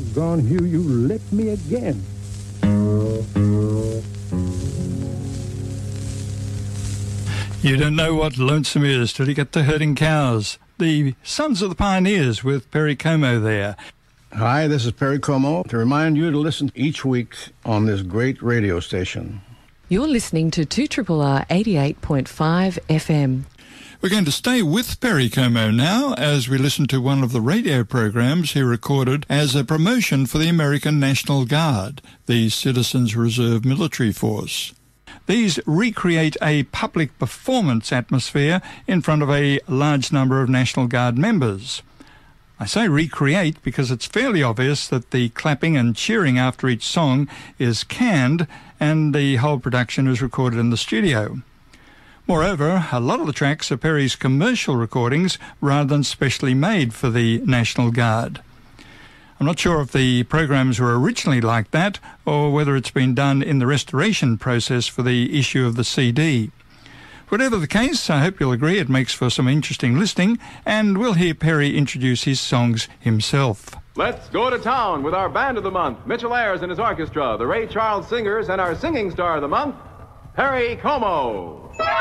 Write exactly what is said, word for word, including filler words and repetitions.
Doggone you, you licked me again. You don't know what lonesome is till you get to herding cows. The Sons of the Pioneers with Perry Como there. Hi, this is Perry Como to remind you to listen each week on this great radio station. You're listening to two R R R eighty-eight point five F M. We're going to stay with Perry Como now as we listen to one of the radio programs he recorded as a promotion for the American National Guard, the Citizens Reserve Military Force. These recreate a public performance atmosphere in front of a large number of National Guard members. I say recreate because it's fairly obvious that the clapping and cheering after each song is canned and the whole production is recorded in the studio. Moreover, a lot of the tracks are Perry's commercial recordings rather than specially made for the National Guard. I'm not sure if the programs were originally like that or whether it's been done in the restoration process for the issue of the C D. Whatever the case, I hope you'll agree it makes for some interesting listening, and we'll hear Perry introduce his songs himself. Let's go to town with our band of the month, Mitchell Ayers and his orchestra, the Ray Charles Singers, and our singing star of the month, Perry Como.